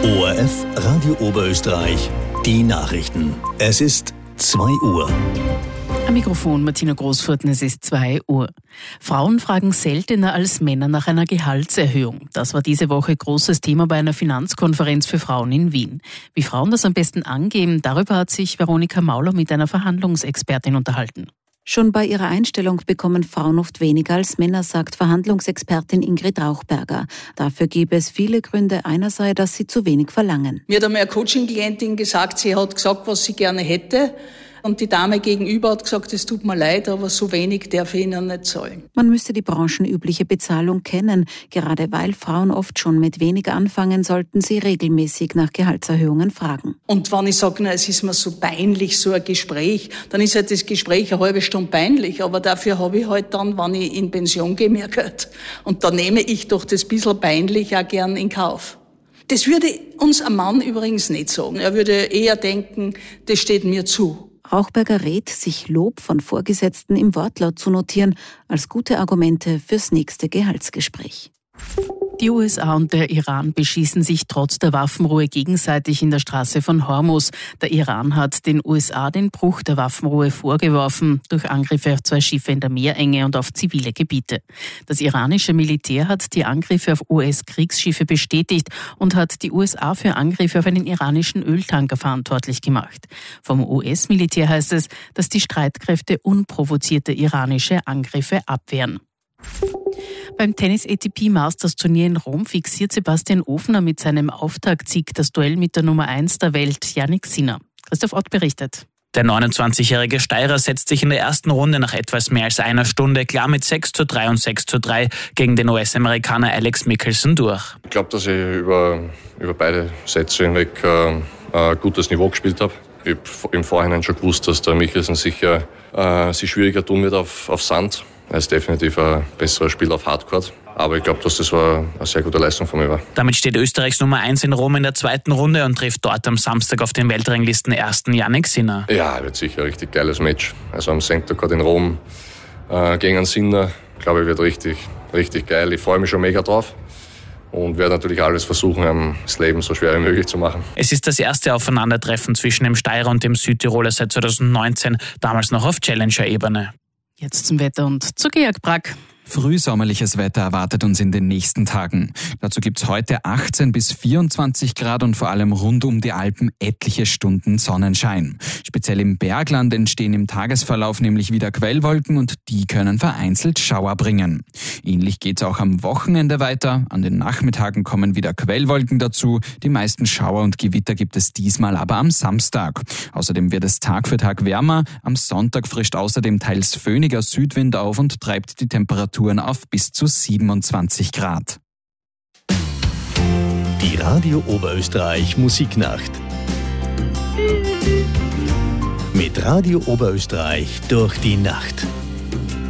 ORF Radio Oberösterreich, die Nachrichten. Es ist 2 Uhr. Am Mikrofon Martina Großfurten, es ist 2 Uhr. Frauen fragen seltener als Männer nach einer Gehaltserhöhung. Das war diese Woche großes Thema bei einer Finanzkonferenz für Frauen in Wien. Wie Frauen das am besten angehen, darüber hat sich Veronika Mauler mit einer Verhandlungsexpertin unterhalten. Schon bei ihrer Einstellung bekommen Frauen oft weniger als Männer, sagt Verhandlungsexpertin Ingrid Rauchberger. Dafür gäbe es viele Gründe. Einer sei, dass sie zu wenig verlangen. Mir hat einmal eine Coaching-Klientin gesagt, sie hat gesagt, was sie gerne hätte. Und die Dame gegenüber hat gesagt, es tut mir leid, aber so wenig darf ich Ihnen nicht zahlen. Man müsste die branchenübliche Bezahlung kennen. Gerade weil Frauen oft schon mit weniger anfangen, sollten sie regelmäßig nach Gehaltserhöhungen fragen. Und wenn ich sage, es ist mir so peinlich, so ein Gespräch, dann ist halt das Gespräch eine halbe Stunde peinlich. Aber dafür habe ich halt dann, wenn ich in Pension gehe, mehr Geld. Und da nehme ich doch das bisschen peinlich auch gern in Kauf. Das würde uns ein Mann übrigens nicht sagen. Er würde eher denken, das steht mir zu. Rauchberger rät, sich Lob von Vorgesetzten im Wortlaut zu notieren, als gute Argumente fürs nächste Gehaltsgespräch. Die USA und der Iran beschießen sich trotz der Waffenruhe gegenseitig in der Straße von Hormuz. Der Iran hat den USA den Bruch der Waffenruhe vorgeworfen, durch Angriffe auf 2 Schiffe in der Meerenge und auf zivile Gebiete. Das iranische Militär hat die Angriffe auf US-Kriegsschiffe bestätigt und hat die USA für Angriffe auf einen iranischen Öltanker verantwortlich gemacht. Vom US-Militär heißt es, dass die Streitkräfte unprovozierte iranische Angriffe abwehren. Beim Tennis-ATP-Masters-Turnier in Rom fixiert Sebastian Ofner mit seinem Auftaktsieg das Duell mit der Nummer 1 der Welt, Jannik Sinner. Christoph Ott berichtet. Der 29-jährige Steirer setzt sich in der ersten Runde nach etwas mehr als einer Stunde klar mit 6:3 und 6:3 gegen den US-Amerikaner Alex Michelsen durch. Ich glaube, dass ich über beide Sätze hinweg ein gutes Niveau gespielt habe. Ich habe im Vorhinein schon gewusst, dass der Michelsen sicher sich schwieriger tun wird auf Sand. Er ist definitiv ein besserer Spieler auf Hardcourt. Aber ich glaube, dass das eine sehr gute Leistung von mir war. Damit steht Österreichs Nummer 1 in Rom in der zweiten Runde und trifft dort am Samstag auf den Weltranglisten-Ersten Jannik Sinner. Ja, wird sicher ein richtig geiles Match. Also am Center Court in Rom gegen einen Sinner, glaube ich, wird richtig geil. Ich freue mich schon mega drauf. Und werde natürlich alles versuchen, das Leben so schwer wie möglich zu machen. Es ist das erste Aufeinandertreffen zwischen dem Steirer und dem Südtiroler seit 2019, damals noch auf Challenger-Ebene. Jetzt zum Wetter und zu Georg Brack. Frühsommerliches Wetter erwartet uns in den nächsten Tagen. Dazu gibt's heute 18 bis 24 Grad und vor allem rund um die Alpen etliche Stunden Sonnenschein. Speziell im Bergland entstehen im Tagesverlauf nämlich wieder Quellwolken und die können vereinzelt Schauer bringen. Ähnlich geht's auch am Wochenende weiter. An den Nachmittagen kommen wieder Quellwolken dazu. Die meisten Schauer und Gewitter gibt es diesmal aber am Samstag. Außerdem wird es Tag für Tag wärmer. Am Sonntag frischt außerdem teils föhniger Südwind auf und treibt die Temperatur auf bis zu 27 Grad. Die Radio Oberösterreich Musiknacht. Mit Radio Oberösterreich durch die Nacht.